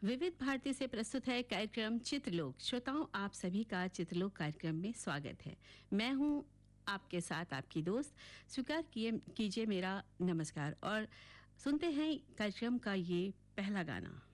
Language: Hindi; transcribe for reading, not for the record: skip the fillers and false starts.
विविध भारती से प्रस्तुत है कार्यक्रम चित्रलोक। श्रोताओं, आप सभी का चित्रलोक कार्यक्रम में स्वागत है। मैं हूं आपके साथ आपकी दोस्त। स्वीकार कीजिए मेरा नमस्कार और सुनते हैं कार्यक्रम का ये पहला गाना।